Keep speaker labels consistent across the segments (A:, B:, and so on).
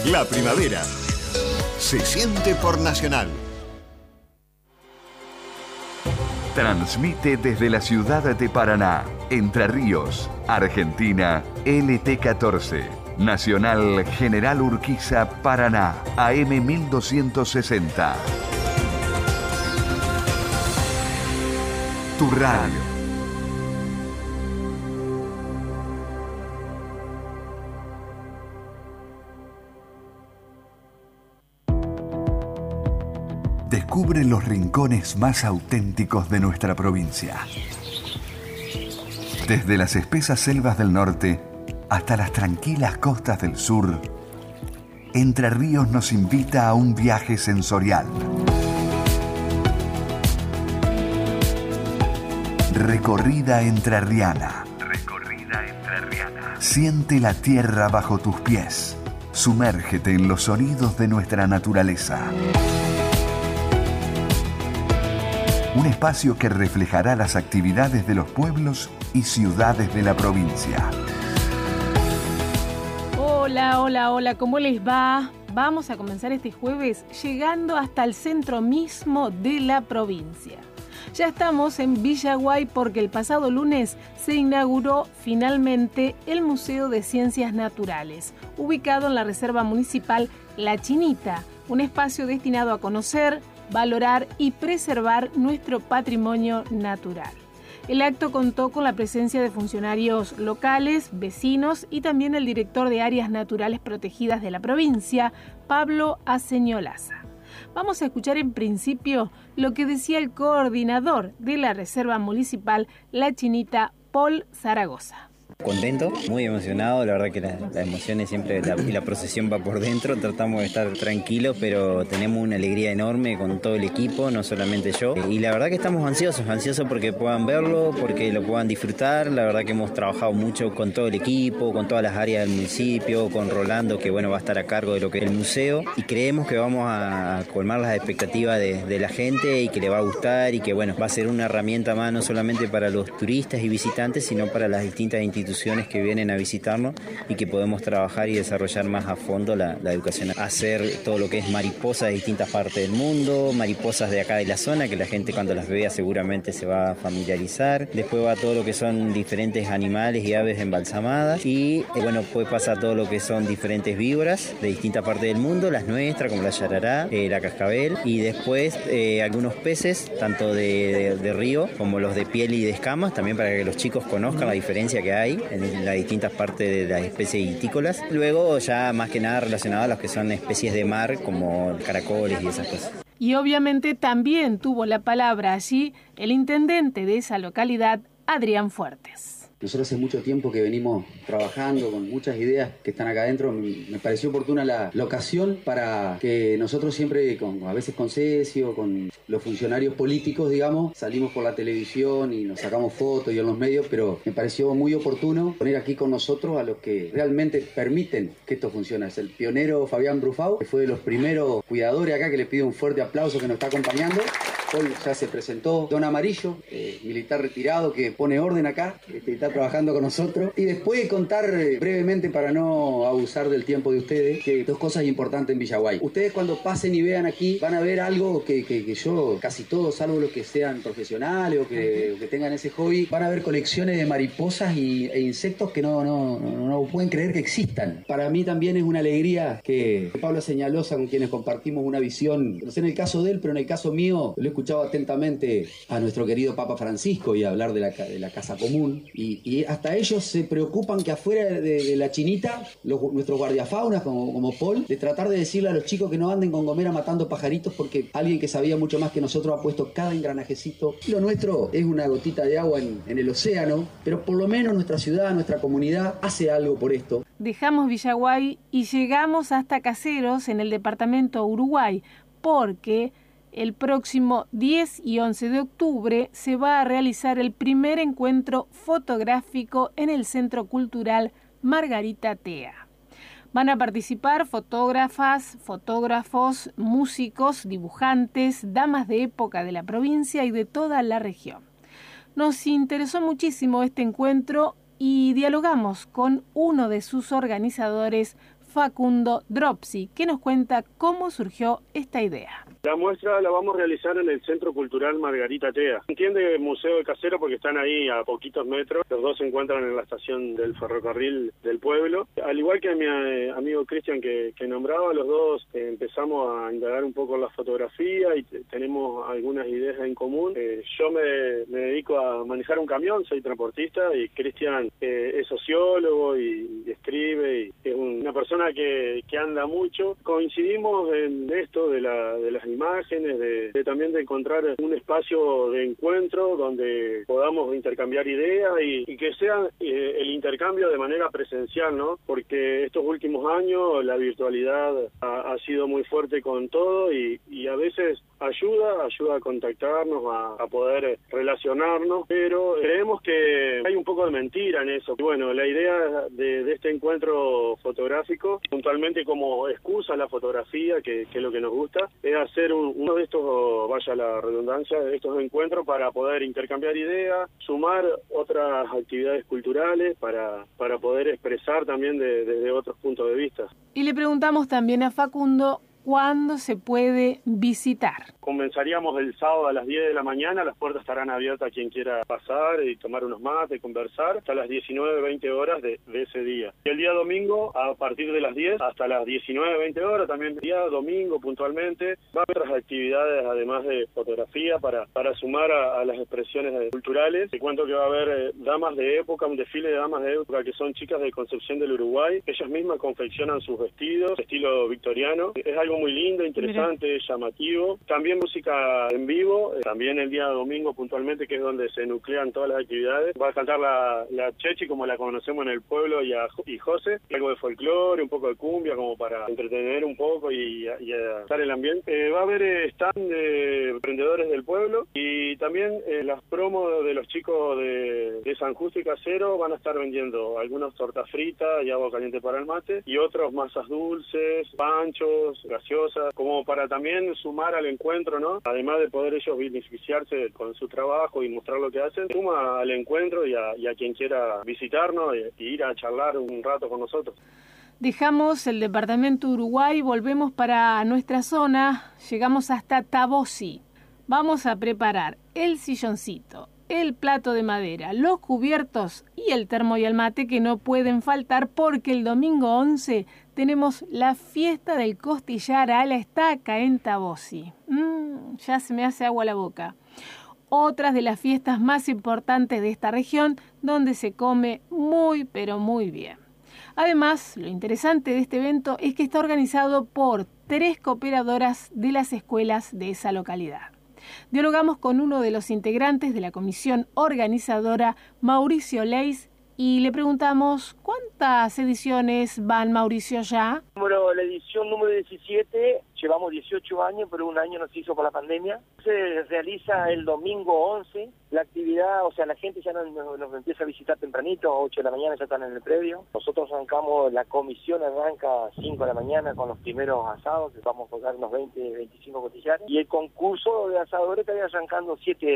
A: La primavera se siente por Nacional.
B: Transmite desde la ciudad de Paraná, Entre Ríos, Argentina, LT14, Nacional General Urquiza, Paraná, AM 1260. Tu radio. Descubre los rincones más auténticos de nuestra provincia. Desde las espesas selvas del norte hasta las tranquilas costas del sur, Entre Ríos nos invita a un viaje sensorial. Recorrida entrerriana. Siente la tierra bajo tus pies. Sumérgete en los sonidos de nuestra naturaleza. Un espacio que reflejará las actividades de los pueblos y ciudades de la provincia.
C: Hola, ¿cómo les va? Vamos a comenzar este jueves llegando hasta el centro mismo de la provincia. Ya estamos en Villaguay porque el pasado lunes se inauguró finalmente el Museo de Ciencias Naturales, ubicado en la Reserva Municipal La Chinita, un espacio destinado a conocer, valorar y preservar nuestro patrimonio natural. El acto contó con la presencia de funcionarios locales, vecinos y también el director de Áreas Naturales Protegidas de la provincia, Pablo Aceñolaza. Vamos a escuchar en principio lo que decía el coordinador de la Reserva Municipal La Chinita, Paul Zaragoza.
D: Contento, muy emocionado, la verdad que las emociones siempre y la procesión va por dentro, tratamos de estar tranquilos, pero tenemos una alegría enorme con todo el equipo, no solamente yo, y la verdad que estamos ansiosos porque puedan verlo, porque lo puedan disfrutar. La verdad que hemos trabajado mucho con todo el equipo, con todas las áreas del municipio, con Rolando, que va a estar a cargo de lo que es el museo, y creemos que vamos a colmar las expectativas de la gente y que le va a gustar, y que va a ser una herramienta más no solamente para los turistas y visitantes, sino para las distintas instituciones que vienen a visitarnos, y que podemos trabajar y desarrollar más a fondo la educación. Hacer todo lo que es mariposas de distintas partes del mundo, mariposas de acá de la zona, que la gente cuando las vea seguramente se va a familiarizar. Después va todo lo que son diferentes animales y aves embalsamadas, y pues pasa todo lo que son diferentes víboras de distintas partes del mundo, las nuestras como la yarará, la cascabel, y después algunos peces, tanto de río como los de piel y de escamas, también para que los chicos conozcan la diferencia que hay en las distintas partes de las especies itícolas. Luego ya más que nada relacionado a los que son especies de mar como caracoles y esas cosas.
C: Y obviamente también tuvo la palabra allí el intendente de esa localidad, Adrián Fuertes.
E: Nosotros hace mucho tiempo que venimos trabajando con muchas ideas que están acá adentro. Me pareció oportuna la ocasión para que nosotros siempre, a veces con Cesio, con los funcionarios políticos, digamos, salimos por la televisión y nos sacamos fotos y en los medios, pero me pareció muy oportuno poner aquí con nosotros a los que realmente permiten que esto funcione. Es el pionero Fabián Brufau, que fue de los primeros cuidadores acá, que le pido un fuerte aplauso, que nos está acompañando. Hoy ya se presentó Don Amarillo, militar retirado que pone orden acá, está trabajando con nosotros. Y después contar brevemente, para no abusar del tiempo de ustedes, que dos cosas importantes en Villaguay. Ustedes cuando pasen y vean aquí van a ver algo que yo, casi todos, salvo los que sean profesionales o que tengan ese hobby, van a ver colecciones de mariposas e insectos que no pueden creer que existan. Para mí también es una alegría que Pablo Aceñolaza, con quienes compartimos una visión, no sé en el caso de él, pero en el caso mío, lo he escuchado atentamente a nuestro querido Papa Francisco y hablar de la casa común, y hasta ellos se preocupan que afuera de la Chinita, nuestros guardiafaunas como Paul, de tratar de decirle a los chicos que no anden con gomera matando pajaritos, porque alguien que sabía mucho más que nosotros ha puesto cada engranajecito. Lo nuestro es una gotita de agua en el océano, pero por lo menos nuestra ciudad, nuestra comunidad hace algo por esto.
C: Dejamos Villaguay y llegamos hasta Caseros, en el departamento Uruguay, porque el próximo 10 y 11 de octubre se va a realizar el primer encuentro fotográfico en el Centro Cultural Margarita Tea. Van a participar fotógrafas, fotógrafos, músicos, dibujantes, damas de época de la provincia y de toda la región. Nos interesó muchísimo este encuentro y dialogamos con uno de sus organizadores, Facundo Dropsy, que nos cuenta cómo surgió esta idea.
F: La muestra la vamos a realizar en el Centro Cultural Margarita Tea. Entiende Museo de Casero porque están ahí a poquitos metros. Los dos se encuentran en la estación del ferrocarril del pueblo. Al igual que mi amigo Cristian que nombraba, los dos empezamos a indagar un poco en la fotografía y tenemos algunas ideas en común. Yo me dedico a manejar un camión, soy transportista, y Cristian es sociólogo y escribe, y es una persona que anda mucho. Coincidimos en esto de las imágenes, de también de encontrar un espacio de encuentro donde podamos intercambiar ideas y que sea el intercambio de manera presencial, ¿no? Porque estos últimos años la virtualidad ha sido muy fuerte con todo y a veces ayuda a contactarnos, a poder relacionarnos, pero creemos que hay un poco de mentira en eso. Bueno, la idea de este encuentro fotográfico, puntualmente como excusa a la fotografía, que es lo que nos gusta, es hacer uno de estos, vaya la redundancia, de estos encuentros para poder intercambiar ideas, sumar otras actividades culturales para poder expresar también desde otros puntos de vista.
C: Y le preguntamos también a Facundo ¿cuándo se puede visitar?
F: Comenzaríamos el sábado a las 10 de la mañana, las puertas estarán abiertas a quien quiera pasar y tomar unos mates, conversar, hasta las 19-20 horas de ese día. Y el día domingo, a partir de las 10 hasta las 19-20 horas, también día domingo puntualmente, va a haber otras actividades además de fotografía para sumar a las expresiones culturales. Te cuento que va a haber damas de época, un desfile de damas de época que son chicas de Concepción del Uruguay. Ellas mismas confeccionan sus vestidos, estilo victoriano. Es algo muy lindo, interesante, llamativo. También música en vivo, también el día domingo puntualmente, que es donde se nuclean todas las actividades. Va a cantar la Chechi, como la conocemos en el pueblo, y José, algo de folclore, un poco de cumbia, como para entretener un poco y estar en el ambiente. Va a haber stand de emprendedores del pueblo y también las promos de los chicos de San Justo y Casero van a estar vendiendo algunas tortas fritas y agua caliente para el mate y otros masas dulces, panchos, gaseosas, como para también sumar al encuentro, ¿no? Además de poder ellos beneficiarse con su trabajo y mostrar lo que hacen, suma al encuentro y a quien quiera visitarnos y ir a charlar un rato con nosotros.
C: Dejamos el departamento Uruguay, volvemos para nuestra zona, llegamos hasta Tabosí. Vamos a preparar el silloncito, el plato de madera, los cubiertos y el termo y el mate que no pueden faltar porque el domingo 11 tenemos la fiesta del costillar a la estaca en Tabosí. Ya se me hace agua la boca. Otras de las fiestas más importantes de esta región donde se come muy pero muy bien. Además, lo interesante de este evento es que está organizado por 3 cooperadoras de las escuelas de esa localidad. Dialogamos con uno de los integrantes de la comisión organizadora, Mauricio Leis, y le preguntamos ¿cuántas ediciones van, Mauricio, ya?
G: La edición número 17, llevamos 18 años, pero un año nos hizo por la pandemia. Se realiza el domingo 11, la actividad, o sea, la gente ya nos empieza a visitar tempranito, a 8 de la mañana ya están en el predio. Nosotros arrancamos, la comisión arranca a 5 de la mañana con los primeros asados, que vamos a tocar unos 20, 25 cotillares, y el concurso de asadores estaría arrancando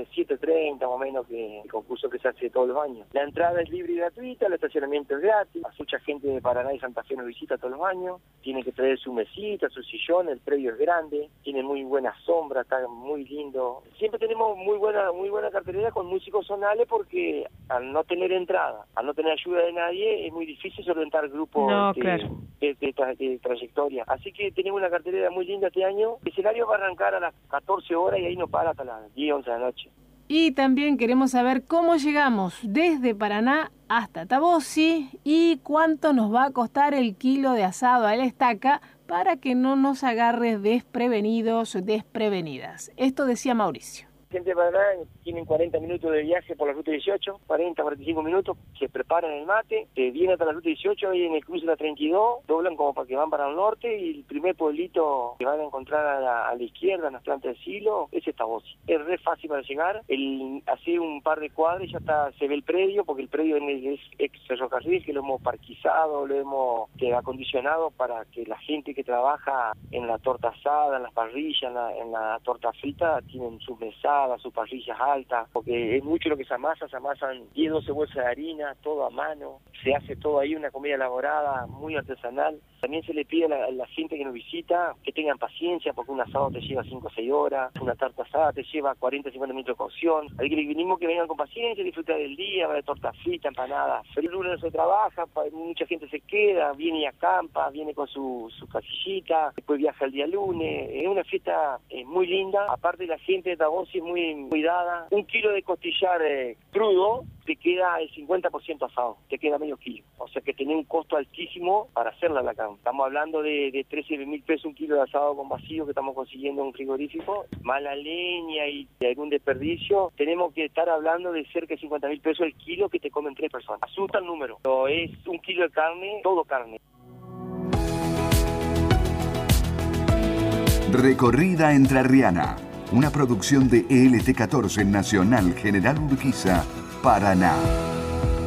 G: 7:30 más o menos, que el concurso que se hace todos los años. La entrada es libre y gratuita, el estacionamiento es gratis, mucha gente de Paraná y Santa Fe nos visita todos los años, tiene que traer su mesita, su sillón, el predio es grande, tiene muy buena sombra, está muy lindo. Siempre tenemos muy buena cartelera con músicos zonales porque al no tener entrada, al no tener ayuda de nadie, es muy difícil solventar grupos de trayectoria. Así que tenemos una cartelera muy linda este año. El escenario va a arrancar a las 14 horas y ahí no para hasta las 10, 11 de la noche.
C: Y también queremos saber cómo llegamos desde Paraná hasta Tabosí y cuánto nos va a costar el kilo de asado a la estaca para que no nos agarre desprevenidos o desprevenidas. Esto decía Mauricio.
G: Gente de Paraná tienen 40 minutos de viaje por la ruta 18, 45 minutos, se preparan el mate, vienen hasta la ruta 18 y en el cruce de la 32, doblan como para que van para el norte y el primer pueblito que van a encontrar a la izquierda, en las plantas del silo, es Tabosí. Es re fácil para llegar, hace un par de cuadras ya se ve el predio, porque el predio es ex ferrocarril, que lo hemos parquizado, lo hemos acondicionado para que la gente que trabaja en la torta asada, en las parrillas, en la torta frita, tienen sus mesadas, sus parrillas altas, porque es mucho lo que se amasan 10, 12 bolsas de harina, todo a mano, se hace todo ahí, una comida elaborada, muy artesanal, También se le pide a la gente que nos visita que tengan paciencia, porque un asado te lleva 5 o 6 horas, una tarta asada te lleva 40 o 50 minutos de cocción. Así que les vinimos que vengan con paciencia, disfrutar del día, va de torta frita, empanadas. El lunes no se trabaja, mucha gente se queda, viene y acampa, viene con su casillita, después viaja el día lunes. Es una fiesta muy linda. Aparte, la gente de Tabosi es muy cuidada. 1 kilo de costillar crudo te queda el 50% asado, te queda medio kilo. O sea que tiene un costo altísimo para hacerla la carne. Estamos hablando de 13.000 pesos 1 kilo de asado con vacío que estamos consiguiendo en un frigorífico. Más la leña y algún desperdicio, tenemos que estar hablando de cerca de 50.000 pesos el kilo que te comen 3 personas. Asusta el número. Pero es 1 kilo de carne, todo carne.
B: Recorrida Entrerriana, una producción de ELT14 Nacional General Urquiza, Paraná.